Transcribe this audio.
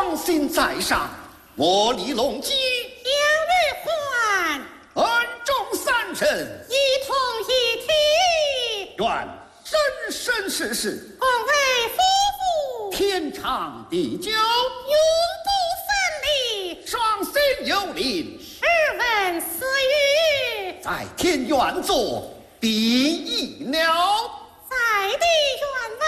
双心在上，我李隆基杨玉环恩重三生， 一同一体， 愿生生世世共为夫妇天长地久， 永不分离。 双心有灵， 试问私语， 在天愿作第一鸟。 在地愿